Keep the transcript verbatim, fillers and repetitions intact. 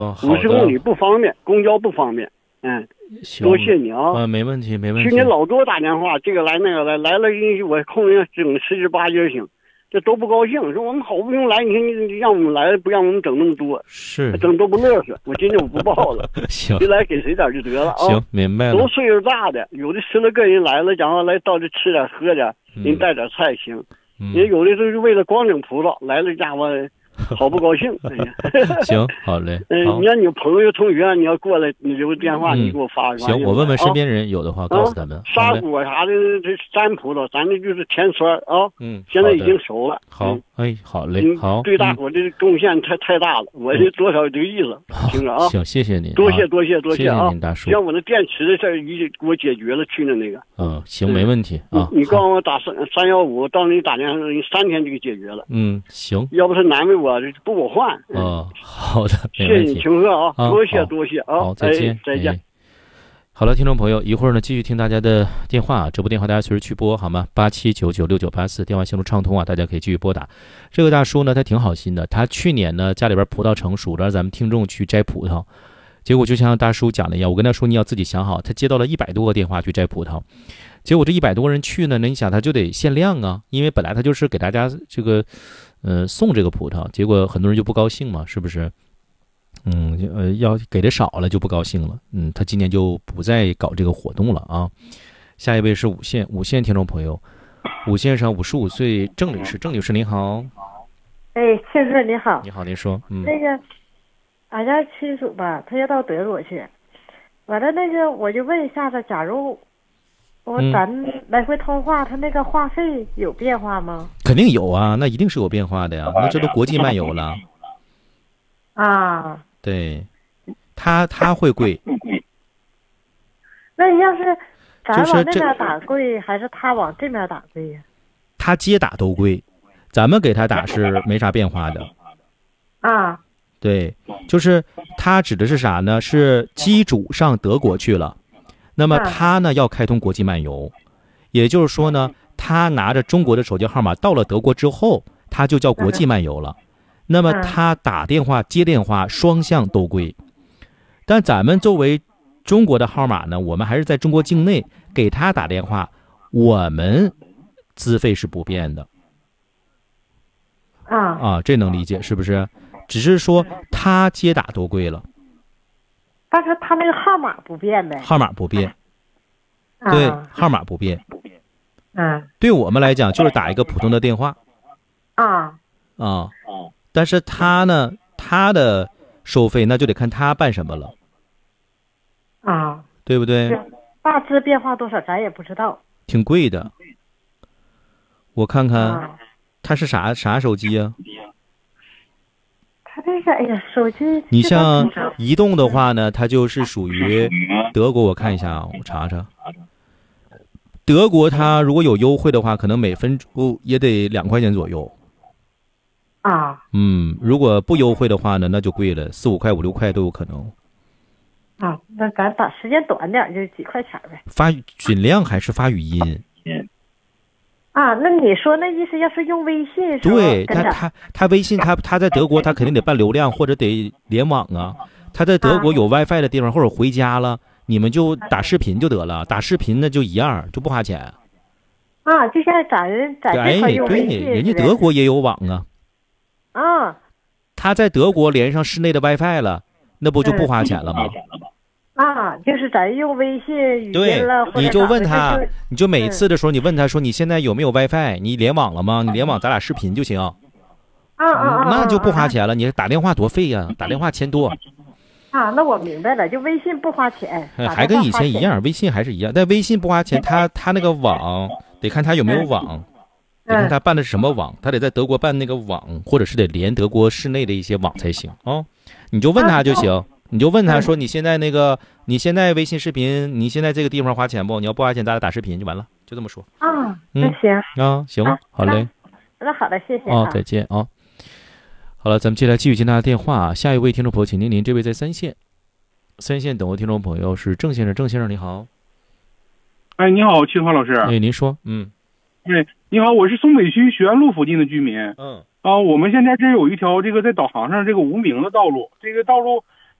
哦， 五十公里不方便，公交不方便。嗯， 行， 多谢你啊。 啊，没问题，没问题。 去年老给我打电话，这个来那个来，来了，我空人整十之八九行，这都不高兴，说我们好不容易来，你看你让我们来，不让我们整那么多， 是整都不乐呵。我今天我不报了， 行， 谁来给谁点就得了啊。 行，明白了。 都岁数大的，有的十来个人来了，然后来到这吃点喝点，人带点菜行。 嗯， 人有的都是为了光整葡萄来了，家伙好不高兴。哎呀， 行，好嘞。 嗯，你让你朋友同学你要过来，你留个电话， 嗯、 你给我发。 行，我问问身边人有的话，告诉他们。 沙果啥的，这山葡萄，咱这就是甜酸啊。 嗯， 现在已经熟了。 好，哎，好嘞，好。 对大伙这贡献太太大了，我这多少这个意思，听着啊。 行，谢谢您， 多谢多谢多谢啊！ 您大叔。 像我那电池的事儿，一给我解决了，去年那个。 嗯，行，没问题啊。 你告诉我打三三幺五，到那里打电话，三天就给解决了。 嗯，行。 要不他难为我，不给我换。 哦，好的， 谢谢你情贺啊，多谢多谢啊。 好，再见， 再见。 好了，听众朋友，一会儿呢继续听大家的电话，这部电话大家随时去拨好吗？八七九九六九八四，电话线路畅通啊，大家可以继续拨打。这个大叔呢，他挺好心的，他去年呢家里边葡萄成熟了，让咱们听众去摘葡萄，结果就像大叔讲的一样，我跟他说你要自己想好，他接到了一百多个电话去摘葡萄，结果这一百多个人去呢，那你想他就得限量啊，因为本来他就是给大家这个呃送这个葡萄，结果很多人就不高兴嘛，是不是？嗯，呃，要给的少了就不高兴了。嗯，他今年就不再搞这个活动了啊。下一位是五线，五线听众朋友，五线上五十五岁郑女士，郑女士您好。 哎，庆哥你好。 你好，您说。嗯。 那个，俺家亲属吧，他要到德国去，完了那个我就问一下子，假如我咱来回通话，他那个话费有变化吗？ 肯定有啊，那一定是有变化的呀，那这都国际漫游了。 啊。 对，他他会贵。 那要是咱往那边打贵，还是他往这边打贵呀？ 他接打都贵，咱们给他打是没啥变化的。 啊。 对，就是他指的是啥呢？是机主上德国去了，那么他呢要开通国际漫游，也就是说呢，他拿着中国的手机号码到了德国之后，他就叫国际漫游了。那么他打电话接电话双向都贵，但咱们作为中国的号码呢，我们还是在中国境内给他打电话，我们资费是不变的。 啊啊，这能理解是不是？只是说他接打都贵了， 但是他那个号码不变呗。 号码不变，对，号码不变。 嗯， 对我们来讲就是打一个普通的电话。 啊啊。但是他呢，他的收费那就得看他办什么了， 啊， 对不对？ 大致变化多少咱也不知道， 挺贵的。我看看， 啊、 他是啥啥手机啊？ 他这个哎呀，手机你像移动的话呢，它就是属于德国。我看一下啊，我查查。德国它如果有优惠的话，可能每分钟也得两块钱左右。 啊， 嗯，如果不优惠的话呢，那就贵了，四五块、五六块都有可能。 啊，那咱打时间短点，就几块钱呗。 发尽量还是发语音。 啊，那你说那意思，要是用微信， 对他他他微信他他在德国，他肯定得办流量或者得联网啊。他在德国有 WiFi 的地方，或者回家了，你们就打视频就得了，打视频那就一样，就不花钱。 啊，就像咱咱这块用微信， 对，人家德国也有网啊。 啊， 他在德国连上室内的 WiFi 了，那不就不花钱了吗？ 啊，就是咱用微信语音了， 对，你就问他，你就每次的时候你问他说你现在有没有 WiFi， 你联网了吗？你联网咱俩视频就行。 啊啊， 那就不花钱了，你打电话多费呀，打电话钱多。 啊，那我明白了，就微信不花钱， 还跟以前一样，微信还是一样，但微信不花钱，他他那个网得看他有没有网。你看他办的是什么网，他得在德国办那个网，或者是得连德国市内的一些网才行啊、哦。你就问他就行，你就问他说你现在那个，你现在微信视频，你现在这个地方花钱不？你要不花钱，咱俩打视频就完了，就这么说。 啊，那行啊，行，好嘞。 那好的，谢谢啊，再见啊。好了，咱们接下来继续接大家电话。下一位听众朋友，请您，您这位在三线，三线等候听众朋友是郑先生，郑先生你好。 哎，你好，清华老师。 哎，您说，嗯。 哎，你好，我是松北区学院路附近的居民。 嗯。 啊，我们现在这有一条这个在导航上这个无名的道路，这个道路